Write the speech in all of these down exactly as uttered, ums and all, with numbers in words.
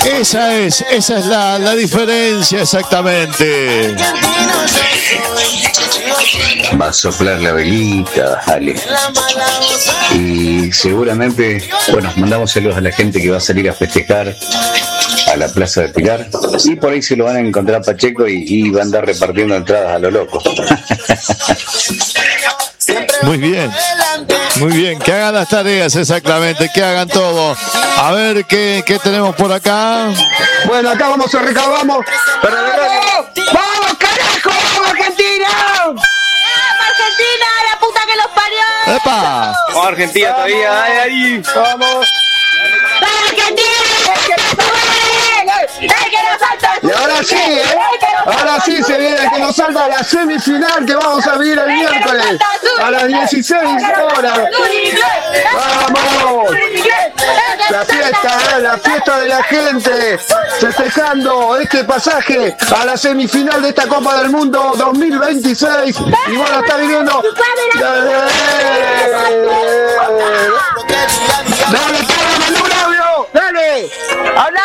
Esa es, esa es la, la diferencia exactamente. Va a soplar la velita, Ale. Y seguramente, bueno, mandamos saludos a la gente que va a salir a festejar a la Plaza de Pilar. Y por ahí se lo van a encontrar Pacheco y, y va a andar repartiendo entradas a lo loco. Muy bien, muy bien, que hagan las tareas exactamente, que hagan todo. A ver, ¿qué, qué tenemos por acá? Bueno, acá vamos a recabar, vamos. ¡Vamos, carajo! ¡Vamos, Argentina! ¡Vamos, Argentina! ¡La puta que los parió! ¡Epa! Vamos, Argentina todavía, ahí, ahí. ¡Vamos! ¡Vamos, Argentina! Y ahora sí, ¿eh? Ahora sí se viene que nos salta la semifinal que vamos a vivir el miércoles a las dieciséis horas. ¡Vamos! La fiesta, ¿eh? La fiesta de la gente festejando este pasaje a la semifinal de esta Copa del Mundo dos mil veintiséis. Y bueno, está viviendo. ¡Dale! ¡Dale, Pablo, ¡dale! ¡Habla!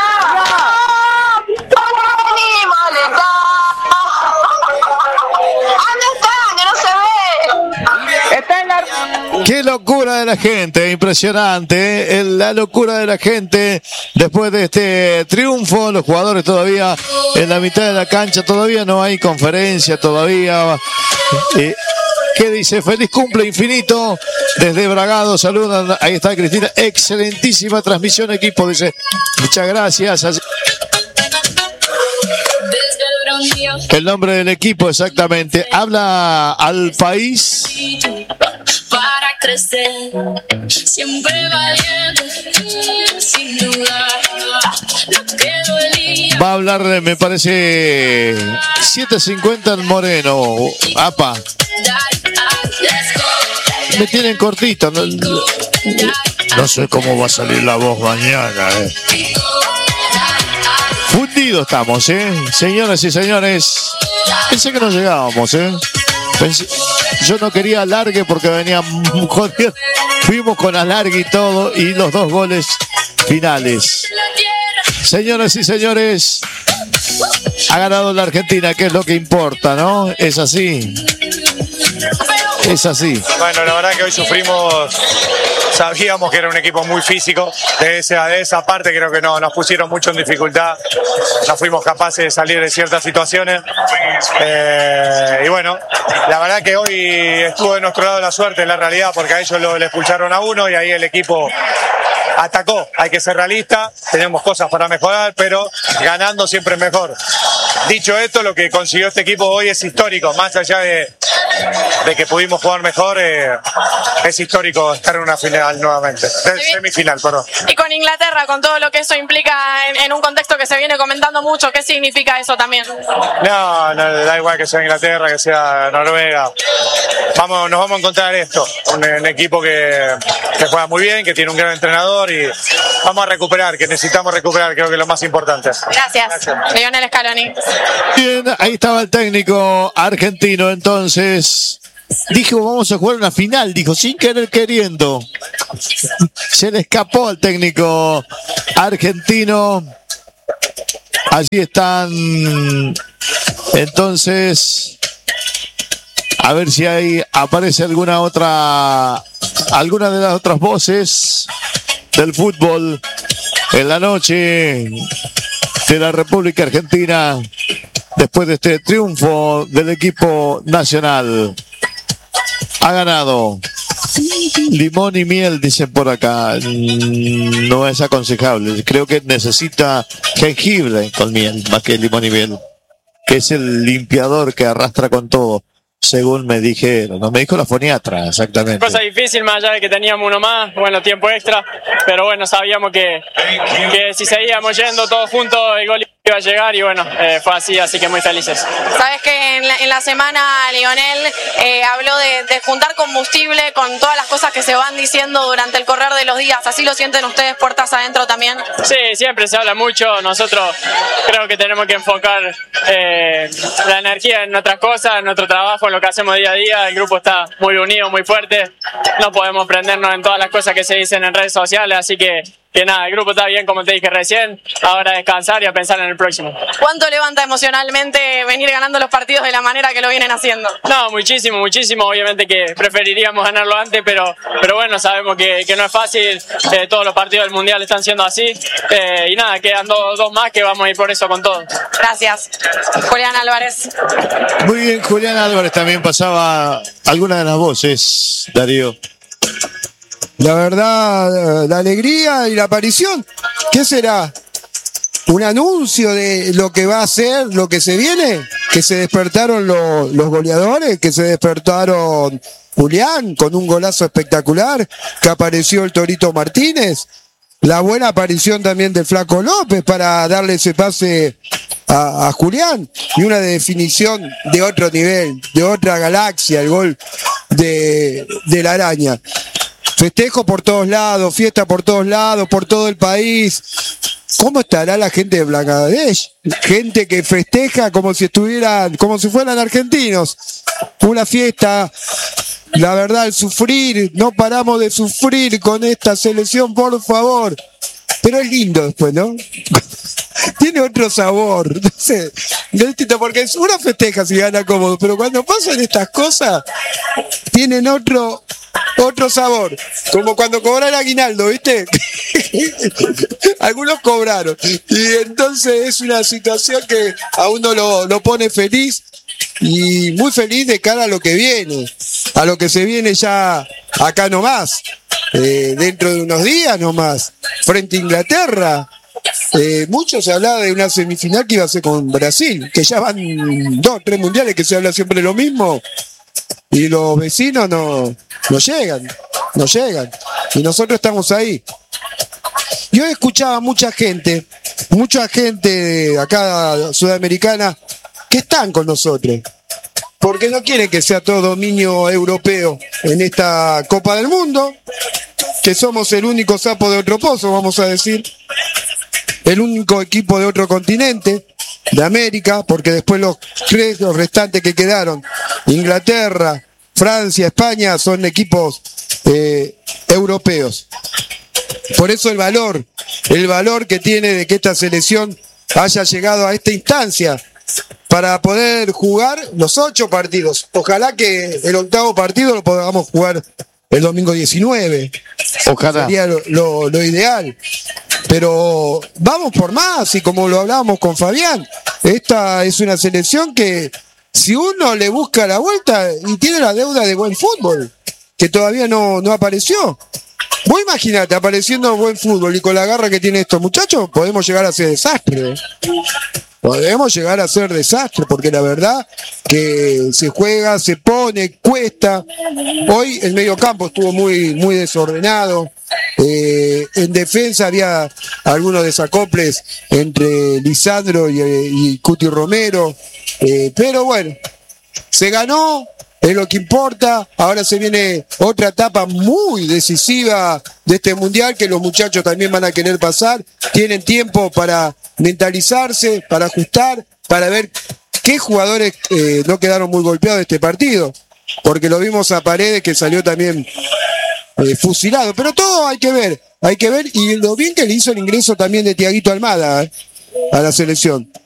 Qué locura de la gente, impresionante, ¿eh? La locura de la gente después de este triunfo. Los jugadores todavía en la mitad de la cancha, todavía no hay conferencia, todavía. Eh, ¿Qué dice? Feliz cumple infinito desde Bragado, saludan, ahí está Cristina, excelentísima transmisión equipo, dice, muchas gracias. Así... El nombre del equipo exactamente, habla al país. Para crecer, siempre valiente, sin duda, lo que dolía. Va a hablar, me parece, siete cincuenta en Moreno. Apa. Me tienen cortito. No, no sé cómo va a salir la voz mañana. Eh. Fundido estamos, ¿eh? Señoras y señores. Pensé que no llegábamos, ¿eh? Pensé, yo no quería alargue porque venía jodido. Fuimos con alargue y todo y los dos goles finales. Señoras y señores, ha ganado la Argentina, que es lo que importa, ¿no? Es así. Es así. Bueno, la verdad que hoy sufrimos, sabíamos que era un equipo muy físico, de esa, de esa parte creo que no, nos pusieron mucho en dificultad, no fuimos capaces de salir de ciertas situaciones, eh, y bueno, la verdad que hoy estuvo de nuestro lado la suerte, en la realidad, porque a ellos lo, le expulsaron a uno y ahí el equipo atacó. Hay que ser realista, tenemos cosas para mejorar, pero ganando siempre es mejor. Dicho esto, lo que consiguió este equipo hoy es histórico, más allá de, de que pudimos jugar mejor, eh, es histórico estar en una final nuevamente, de semifinal, perdón. Y con Inglaterra, con todo lo que eso implica en, en un contexto que se viene comentando mucho, ¿qué significa eso también? No, no, da igual que sea Inglaterra, que sea Noruega. Vamos, nos vamos a encontrar esto, un, un equipo que, que juega muy bien, que tiene un gran entrenador y vamos a recuperar, que necesitamos recuperar, creo que es lo más importante. Gracias, Gracias. Lionel Scaloni. Bien, ahí estaba el técnico argentino, entonces dijo, vamos a jugar una final, dijo, sin querer queriendo. Se le escapó al técnico argentino. Allí están, entonces, a ver si ahí aparece alguna otra, alguna de las otras voces del fútbol en la noche de la República Argentina después de este triunfo del equipo nacional. Ha ganado limón y miel, dicen por acá. No es aconsejable. Creo que necesita jengibre con miel más que limón y miel, que es el limpiador que arrastra con todo, según me dijeron. No me dijo la foniatra, exactamente. Cosa difícil, más allá de que teníamos uno más, bueno, tiempo extra, pero bueno, sabíamos que, que si seguíamos yendo todos juntos, el gol iba a llegar y bueno, eh, fue así, así que muy felices. Sabes que en la, en la semana Lionel eh, habló de, de juntar combustible con todas las cosas que se van diciendo durante el correr de los días. ¿Así lo sienten ustedes puertas adentro también? Sí, siempre se habla mucho. Nosotros creo que tenemos que enfocar eh, la energía en nuestras cosas, en nuestro trabajo, en lo que hacemos día a día. El grupo está muy unido, muy fuerte. No podemos prendernos en todas las cosas que se dicen en redes sociales, así que que nada, el grupo está bien, como te dije recién, ahora a descansar y a pensar en el próximo. ¿Cuánto levanta emocionalmente venir ganando los partidos de la manera que lo vienen haciendo? No, muchísimo, muchísimo, obviamente que preferiríamos ganarlo antes, pero, pero bueno, sabemos que, que no es fácil, eh, todos los partidos del Mundial están siendo así, eh, y nada, quedan dos, dos más que vamos a ir por eso con todo. Gracias. Julián Álvarez. Muy bien, Julián Álvarez también pasaba alguna de las voces, Darío. La verdad, la alegría y la aparición, ¿qué será? ¿Un anuncio de lo que va a ser, lo que se viene? Que se despertaron los, los goleadores, que se despertaron Julián con un golazo espectacular, que apareció el Torito Martínez, la buena aparición también del Flaco López para darle ese pase a, a Julián, y una definición de otro nivel, de otra galaxia, el gol de, de la Araña. Festejo por todos lados, fiesta por todos lados, por todo el país. ¿Cómo estará la gente de Bangladesh? Gente que festeja como si estuvieran, como si fueran argentinos. Una fiesta, la verdad, el sufrir, no paramos de sufrir con esta selección, por favor. Pero es lindo después, ¿no? Tiene otro sabor, no sé, no es distinto, porque uno festeja si gana cómodo, pero cuando pasan estas cosas, tienen otro, otro sabor, como cuando cobran aguinaldo, ¿viste? Algunos cobraron, y entonces es una situación que a uno lo, lo pone feliz, y muy feliz de cara a lo que viene, a lo que se viene ya acá nomás, eh, dentro de unos días nomás, frente a Inglaterra. Eh, mucho se hablaba de una semifinal que iba a ser con Brasil, que ya van dos, tres mundiales que se habla siempre lo mismo, y los vecinos no, no llegan, no llegan, y nosotros estamos ahí. Yo escuchaba mucha gente, mucha gente acá sudamericana, que están con nosotros, porque no quieren que sea todo dominio europeo en esta Copa del Mundo, que somos el único sapo de otro pozo, vamos a decir, el único equipo de otro continente, de América, porque después los tres, los restantes que quedaron, Inglaterra, Francia, España, son equipos eh, europeos. Por eso el valor, el valor que tiene de que esta selección haya llegado a esta instancia para poder jugar los ocho partidos. Ojalá que el octavo partido lo podamos jugar el domingo diecinueve. Ojalá. Sería lo, lo, lo ideal. Pero vamos por más, y como lo hablábamos con Fabián, esta es una selección que si uno le busca la vuelta y tiene la deuda de buen fútbol, que todavía no, no apareció. Vos imaginate, apareciendo buen fútbol y con la garra que tienen estos muchachos, podemos llegar a ser desastre. Podemos llegar a ser desastre, porque la verdad que se juega, se pone, cuesta. Hoy el mediocampo estuvo muy, muy desordenado. Eh, en defensa había algunos desacoples entre Lisandro y, y Cuti Romero. Eh, pero bueno, se ganó, es lo que importa. Ahora se viene otra etapa muy decisiva de este mundial, que los muchachos también van a querer pasar. Tienen tiempo para mentalizarse, para ajustar, para ver qué jugadores eh, no quedaron muy golpeados de este partido, porque lo vimos a Paredes, que salió también eh, fusilado. Pero todo hay que ver, hay que ver, y lo bien que le hizo el ingreso también de Tiaguito Almada eh, a la selección.